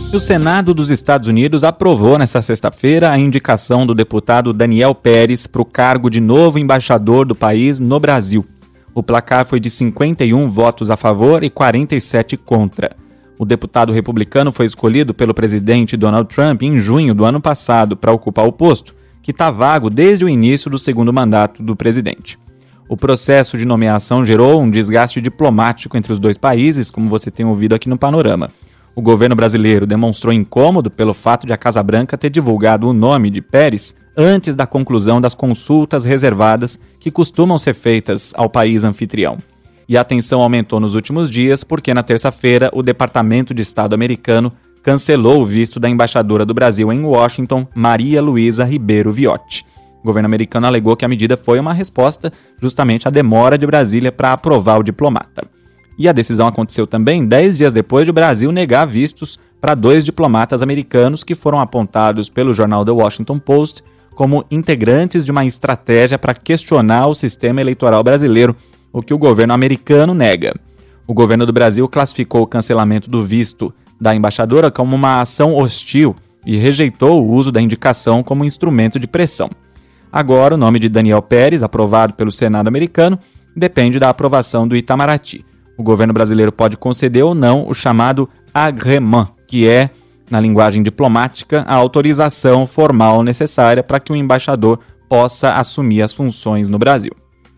E o Senado dos Estados Unidos aprovou nesta sexta-feira a indicação do deputado Daniel Pérez para o cargo de novo embaixador do país no Brasil. O placar foi de 51 votos a favor e 47 contra. O deputado republicano foi escolhido pelo presidente Donald Trump em junho do ano passado para ocupar o posto, que está vago desde o início do segundo mandato do presidente. O processo de nomeação gerou um desgaste diplomático entre os dois países, como você tem ouvido aqui no Panorama. O governo brasileiro demonstrou incômodo pelo fato de a Casa Branca ter divulgado o nome de Pérez antes da conclusão das consultas reservadas que costumam ser feitas ao país anfitrião. E a tensão aumentou nos últimos dias porque, na terça-feira, o Departamento de Estado americano cancelou o visto da embaixadora do Brasil em Washington, Maria Luísa Ribeiro Viotti. O governo americano alegou que a medida foi uma resposta justamente à demora de Brasília para aprovar o diplomata. E a decisão aconteceu também 10 dias depois de o Brasil negar vistos para 2 diplomatas americanos que foram apontados pelo jornal The Washington Post como integrantes de uma estratégia para questionar o sistema eleitoral brasileiro, o que o governo americano nega. O governo do Brasil classificou o cancelamento do visto da embaixadora como uma ação hostil e rejeitou o uso da indicação como instrumento de pressão. Agora, o nome de Daniel Pérez, aprovado pelo Senado americano, depende da aprovação do Itamaraty. O governo brasileiro pode conceder ou não o chamado agrément, que é, na linguagem diplomática, a autorização formal necessária para que o embaixador possa assumir as funções no Brasil.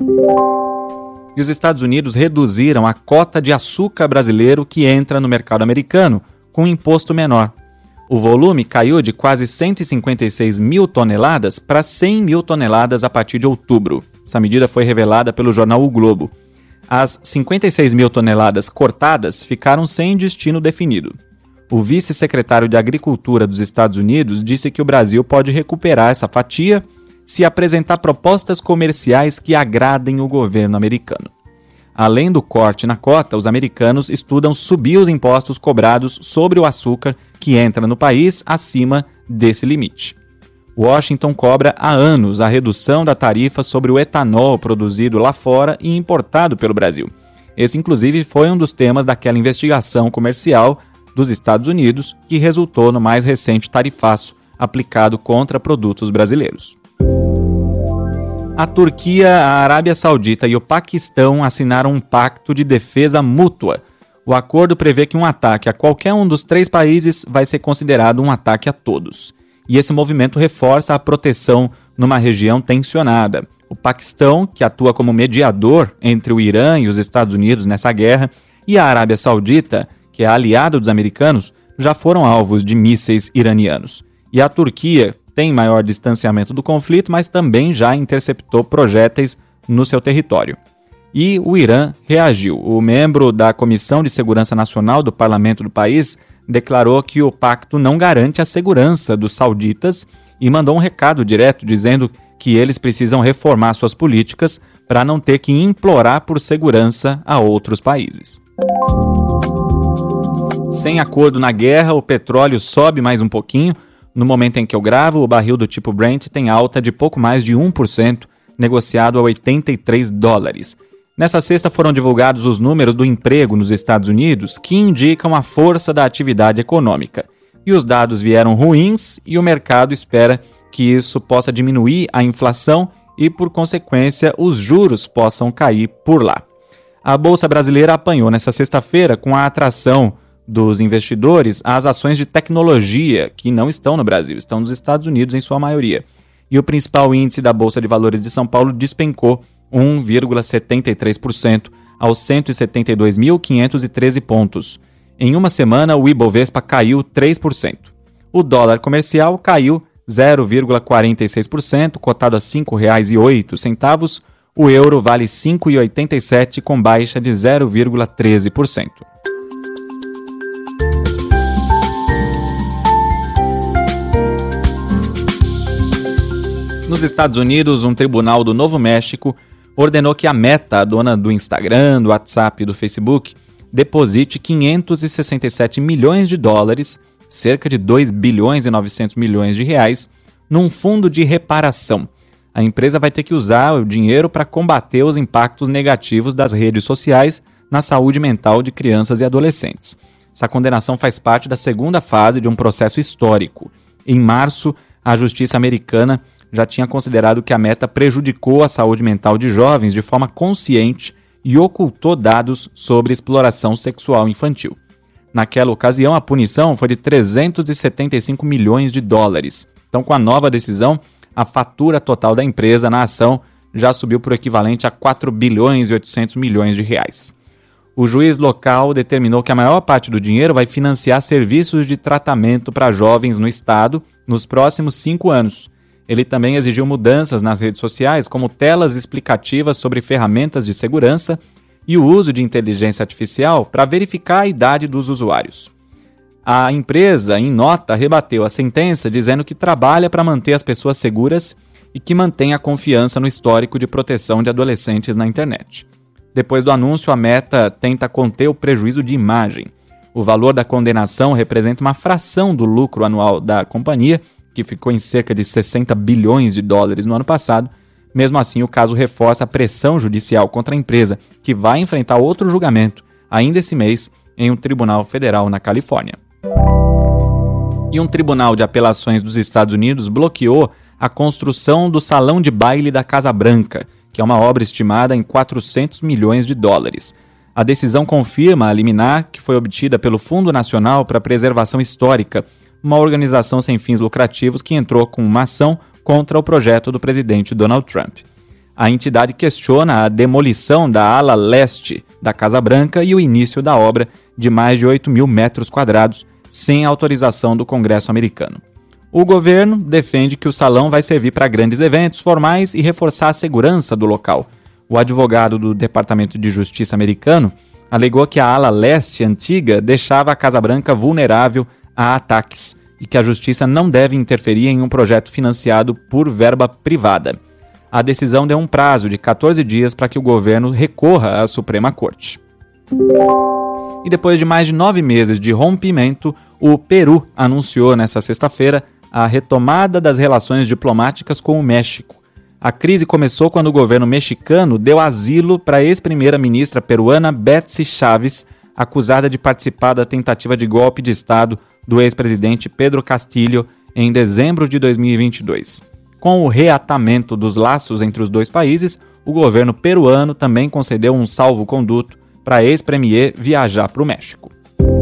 E os Estados Unidos reduziram a cota de açúcar brasileiro que entra no mercado americano com um imposto menor. O volume caiu de quase 156 mil toneladas para 100 mil toneladas a partir de outubro. Essa medida foi revelada pelo jornal O Globo. As 56 mil toneladas cortadas ficaram sem destino definido. O vice-secretário de Agricultura dos Estados Unidos disse que o Brasil pode recuperar essa fatia se apresentar propostas comerciais que agradem o governo americano. Além do corte na cota, os americanos estudam subir os impostos cobrados sobre o açúcar que entra no país acima desse limite. Washington cobra há anos a redução da tarifa sobre o etanol produzido lá fora e importado pelo Brasil. Esse, inclusive, foi um dos temas daquela investigação comercial dos Estados Unidos que resultou no mais recente tarifaço aplicado contra produtos brasileiros. A Turquia, a Arábia Saudita e o Paquistão assinaram um pacto de defesa mútua. O acordo prevê que um ataque a qualquer um dos 3 países vai ser considerado um ataque a todos. E esse movimento reforça a proteção numa região tensionada. O Paquistão, que atua como mediador entre o Irã e os Estados Unidos nessa guerra, e a Arábia Saudita, que é aliado dos americanos, já foram alvos de mísseis iranianos. E a Turquia tem maior distanciamento do conflito, mas também já interceptou projéteis no seu território. E o Irã reagiu. O membro da Comissão de Segurança Nacional do parlamento do país declarou que o pacto não garante a segurança dos sauditas e mandou um recado direto dizendo que eles precisam reformar suas políticas para não ter que implorar por segurança a outros países. Sem acordo na guerra, o petróleo sobe mais um pouquinho. No momento em que eu gravo, o barril do tipo Brent tem alta de pouco mais de 1%, negociado a $83. Nessa sexta foram divulgados os números do emprego nos Estados Unidos, que indicam a força da atividade econômica. E os dados vieram ruins e o mercado espera que isso possa diminuir a inflação e, por consequência, os juros possam cair por lá. A Bolsa Brasileira apanhou nessa sexta-feira com a atração dos investidores às ações de tecnologia que não estão no Brasil, estão nos Estados Unidos em sua maioria. E o principal índice da Bolsa de Valores de São Paulo despencou 1,73% aos 172.513 pontos. Em uma semana, o Ibovespa caiu 3%. O dólar comercial caiu 0,46%, cotado a R$ 5,08. O euro vale R$ 5,87, com baixa de 0,13%. Nos Estados Unidos, um tribunal do Novo México ordenou que a Meta, a dona do Instagram, do WhatsApp e do Facebook, deposite $567 milhões, cerca de 2 bilhões e 900 milhões de reais, num fundo de reparação. A empresa vai ter que usar o dinheiro para combater os impactos negativos das redes sociais na saúde mental de crianças e adolescentes. Essa condenação faz parte da segunda fase de um processo histórico. Em março, a justiça americana já tinha considerado que a meta prejudicou a saúde mental de jovens de forma consciente e ocultou dados sobre exploração sexual infantil. Naquela ocasião, a punição foi de 375 milhões de dólares. Então, com a nova decisão, a fatura total da empresa na ação já subiu por equivalente a 4 bilhões e 800 milhões de reais. O juiz local determinou que a maior parte do dinheiro vai financiar serviços de tratamento para jovens no estado nos próximos 5 anos. Ele também exigiu mudanças nas redes sociais, como telas explicativas sobre ferramentas de segurança e o uso de inteligência artificial para verificar a idade dos usuários. A empresa, em nota, rebateu a sentença dizendo que trabalha para manter as pessoas seguras e que mantém a confiança no histórico de proteção de adolescentes na internet. Depois do anúncio, a Meta tenta conter o prejuízo de imagem. O valor da condenação representa uma fração do lucro anual da companhia, que ficou em cerca de 60 bilhões de dólares no ano passado. Mesmo assim, o caso reforça a pressão judicial contra a empresa, que vai enfrentar outro julgamento, ainda esse mês, em um tribunal federal na Califórnia. E um tribunal de apelações dos Estados Unidos bloqueou a construção do Salão de Baile da Casa Branca, que é uma obra estimada em 400 milhões de dólares. A decisão confirma a liminar que foi obtida pelo Fundo Nacional para a Preservação Histórica, uma organização sem fins lucrativos que entrou com uma ação contra o projeto do presidente Donald Trump. A entidade questiona a demolição da ala leste da Casa Branca e o início da obra de mais de 8 mil metros quadrados, sem autorização do Congresso americano. O governo defende que o salão vai servir para grandes eventos formais e reforçar a segurança do local. O advogado do Departamento de Justiça americano alegou que a ala leste antiga deixava a Casa Branca vulnerável a ataques e que a justiça não deve interferir em um projeto financiado por verba privada. A decisão deu um prazo de 14 dias para que o governo recorra à Suprema Corte. E depois de mais de 9 meses de rompimento, o Peru anunciou nesta sexta-feira a retomada das relações diplomáticas com o México. A crise começou quando o governo mexicano deu asilo para a ex-primeira-ministra peruana Betsy Chávez, acusada de participar da tentativa de golpe de Estado do ex-presidente Pedro Castillo em dezembro de 2022. Com o reatamento dos laços entre os dois países, o governo peruano também concedeu um salvo-conduto para a ex-premier viajar para o México.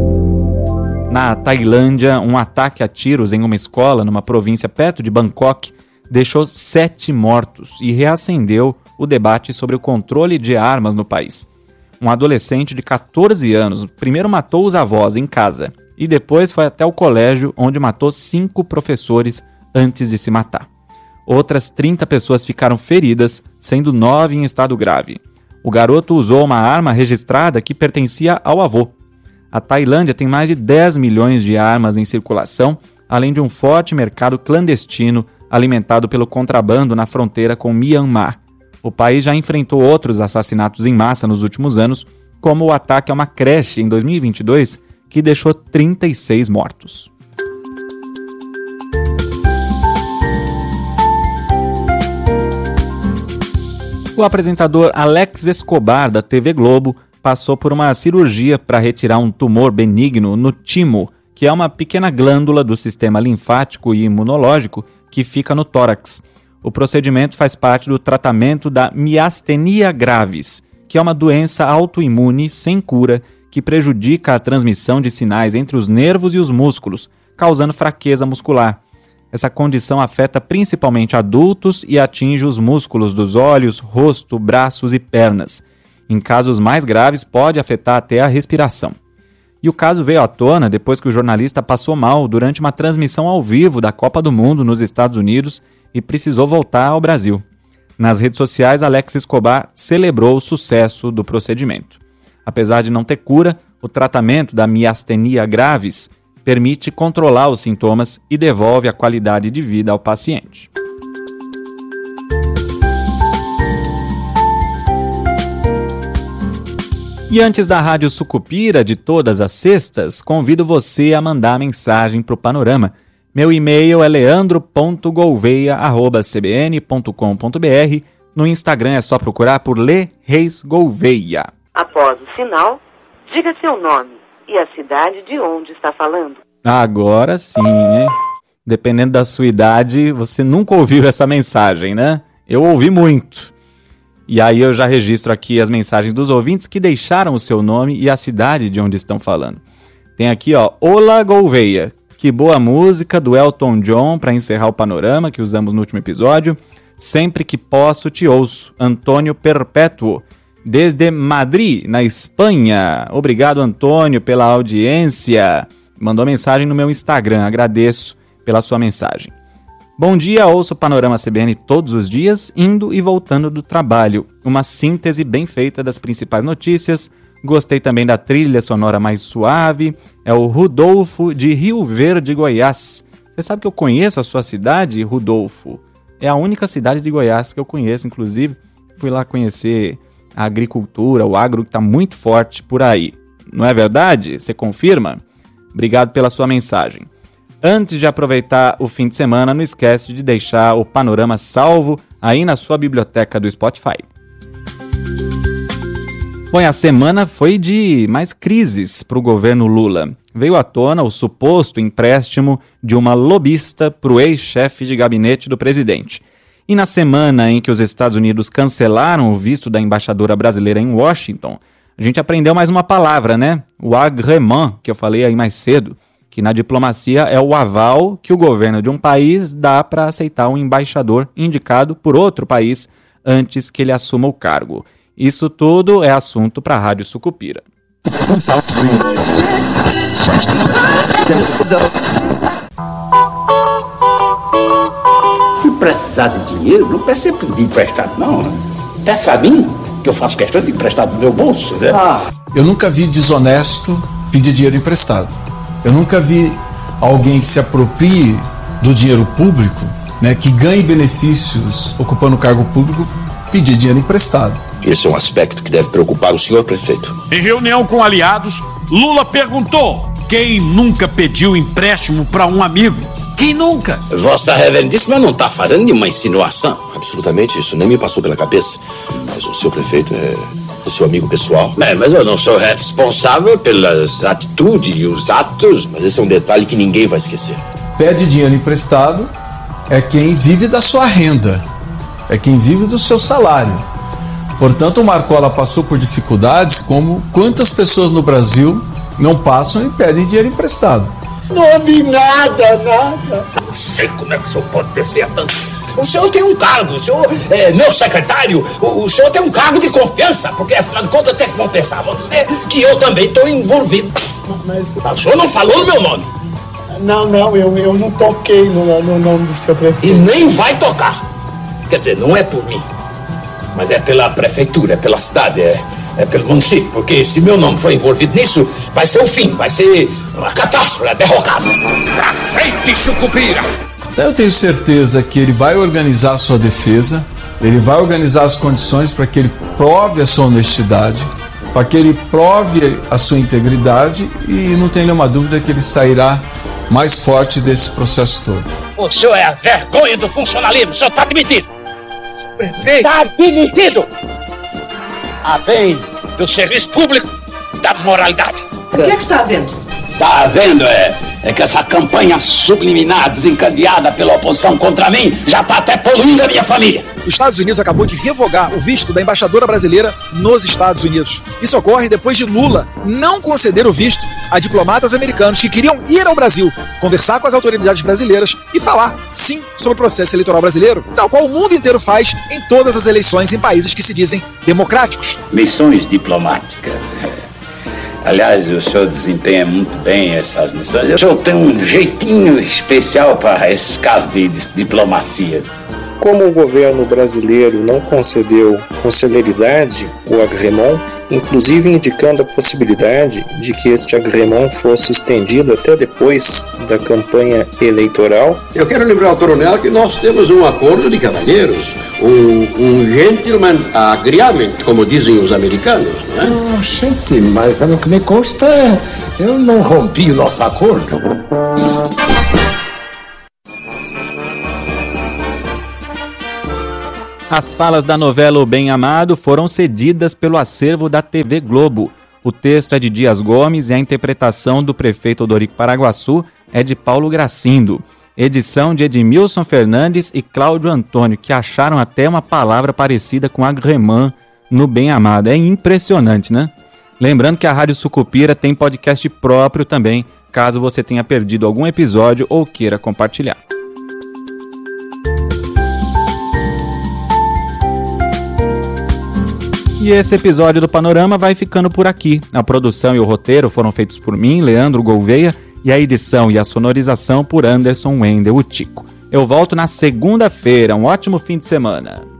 Na Tailândia, um ataque a tiros em uma escola numa província perto de Bangkok deixou 7 mortos e reacendeu o debate sobre o controle de armas no país. Um adolescente de 14 anos primeiro matou os avós em casa e depois foi até o colégio, onde matou 5 professores antes de se matar. Outras 30 pessoas ficaram feridas, sendo 9 em estado grave. O garoto usou uma arma registrada que pertencia ao avô. A Tailândia tem mais de 10 milhões de armas em circulação, além de um forte mercado clandestino alimentado pelo contrabando na fronteira com Myanmar. O país já enfrentou outros assassinatos em massa nos últimos anos, como o ataque a uma creche em 2022, que deixou 36 mortos. O apresentador Alex Escobar, da TV Globo, passou por uma cirurgia para retirar um tumor benigno no timo, que é uma pequena glândula do sistema linfático e imunológico que fica no tórax. O procedimento faz parte do tratamento da miastenia gravis, que é uma doença autoimune sem cura que prejudica a transmissão de sinais entre os nervos e os músculos, causando fraqueza muscular. Essa condição afeta principalmente adultos e atinge os músculos dos olhos, rosto, braços e pernas. Em casos mais graves, pode afetar até a respiração. E o caso veio à tona depois que o jornalista passou mal durante uma transmissão ao vivo da Copa do Mundo nos Estados Unidos e precisou voltar ao Brasil. Nas redes sociais, Alex Escobar celebrou o sucesso do procedimento. Apesar de não ter cura, o tratamento da miastenia gravis permite controlar os sintomas e devolve a qualidade de vida ao paciente. E antes da Rádio Sucupira de todas as sextas, convido você a mandar mensagem para o Panorama. Meu e-mail é leandro.gouveia@cbn.com.br. No Instagram é só procurar por Lê Reis Gouveia. Após o sinal, diga seu nome e a cidade de onde está falando. Agora sim, hein? Dependendo da sua idade, você nunca ouviu essa mensagem, né? Eu ouvi muito. E aí eu já registro aqui as mensagens dos ouvintes que deixaram o seu nome e a cidade de onde estão falando. Tem aqui, ó, Ola Gouveia. Que boa música do Elton John para encerrar o panorama que usamos no último episódio. Sempre que posso te ouço. Antônio Perpétuo, desde Madrid, na Espanha. Obrigado, Antônio, pela audiência. Mandou mensagem no meu Instagram. Agradeço pela sua mensagem. Bom dia, ouço o Panorama CBN todos os dias, indo e voltando do trabalho. Uma síntese bem feita das principais notícias. Gostei também da trilha sonora mais suave. É o Rudolfo de Rio Verde, Goiás. Você sabe que eu conheço a sua cidade, Rudolfo? É a única cidade de Goiás que eu conheço, inclusive. Fui lá conhecer a agricultura, o agro que está muito forte por aí. Não é verdade? Você confirma? Obrigado pela sua mensagem. Antes de aproveitar o fim de semana, não esquece de deixar o Panorama salvo aí na sua biblioteca do Spotify. Bom, a semana foi de mais crises para o governo Lula. Veio à tona o suposto empréstimo de uma lobista para o ex-chefe de gabinete do presidente. E na semana em que os Estados Unidos cancelaram o visto da embaixadora brasileira em Washington, a gente aprendeu mais uma palavra, né? O agrément, que eu falei aí mais cedo, que na diplomacia é o aval que o governo de um país dá para aceitar um embaixador indicado por outro país antes que ele assuma o cargo. Isso tudo é assunto para a Rádio Sucupira. Se precisar de dinheiro, não precisa pedir emprestado, não. Peça a mim, que eu faço questão de emprestar do meu bolso, né? Eu nunca vi desonesto pedir dinheiro emprestado. Eu nunca vi alguém que se aproprie do dinheiro público, né, que ganhe benefícios ocupando cargo público, pedir dinheiro emprestado. Esse é um aspecto que deve preocupar o senhor prefeito. Em reunião com aliados, Lula perguntou: quem nunca pediu empréstimo para um amigo? Quem nunca? Vossa Reverendíssima não está fazendo nenhuma insinuação. Absolutamente, isso nem me passou pela cabeça. Mas o seu prefeito é o seu amigo pessoal. Mas eu não sou responsável pelas atitudes e os atos. Mas esse é um detalhe que ninguém vai esquecer. Pede dinheiro emprestado é quem vive da sua renda, é quem vive do seu salário. Portanto, o Marcola passou por dificuldades como quantas pessoas no Brasil não passam e pedem dinheiro emprestado. Não ouvi nada. Não sei como é que o senhor pode descer tanto. O senhor tem um cargo, o senhor é meu secretário, o senhor tem um cargo de confiança, porque afinal de contas até que vão pensar você que eu também estou envolvido. Mas o senhor não falou no meu nome. Não, eu não toquei no nome do seu prefeito. E nem vai tocar. Quer dizer, não é por mim, mas é pela prefeitura, é pela cidade, é pelo município, porque se meu nome for envolvido nisso, vai ser o fim, vai ser uma catástrofe, a derrocada. Pra frente, Sucupira! Então eu tenho certeza que ele vai organizar a sua defesa, ele vai organizar as condições para que ele prove a sua honestidade, para que ele prove a sua integridade e não tem nenhuma dúvida que ele sairá mais forte desse processo todo. O senhor é a vergonha do funcionalismo, o senhor está demitido. Está demitido! Além do serviço público, da moralidade. O que é que está havendo? Está havendo é que essa campanha subliminar desencadeada pela oposição contra mim já está até poluindo a minha família. Os Estados Unidos acabou de revogar o visto da embaixadora brasileira nos Estados Unidos. Isso ocorre depois de Lula não conceder o visto a diplomatas americanos que queriam ir ao Brasil, conversar com as autoridades brasileiras e falar, sim, sobre o processo eleitoral brasileiro, tal qual o mundo inteiro faz em todas as eleições em países que se dizem democráticos. Missões diplomáticas. Aliás, o senhor desempenha muito bem essas missões. O senhor tem um jeitinho especial para esses casos de diplomacia. Como o governo brasileiro não concedeu com celeridade o agrément, inclusive indicando a possibilidade de que este agrément fosse estendido até depois da campanha eleitoral. Eu quero lembrar ao coronel que nós temos um acordo de cavalheiros, um gentleman agreement, como dizem os americanos, né? Gente, mas no que me consta, eu não rompi o nosso acordo. As falas da novela O Bem Amado foram cedidas pelo acervo da TV Globo. O texto é de Dias Gomes e a interpretação do prefeito Odorico Paraguaçu é de Paulo Gracindo. Edição de Edmilson Fernandes e Cláudio Antônio, que acharam até uma palavra parecida com agremã no Bem Amado. É impressionante, né? Lembrando que a Rádio Sucupira tem podcast próprio também, caso você tenha perdido algum episódio ou queira compartilhar. E esse episódio do Panorama vai ficando por aqui. A produção e o roteiro foram feitos por mim, Leandro Gouveia, e a edição e a sonorização por Anderson Wendel, o Tico. Eu volto na segunda-feira. Um ótimo fim de semana.